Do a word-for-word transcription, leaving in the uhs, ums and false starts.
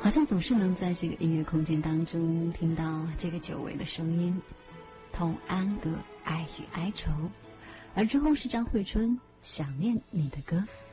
好像总是能在这个音乐空间当中听到这个久违的声音，童安的《爱与哀愁》，而之后是张惠春《想念你的歌》。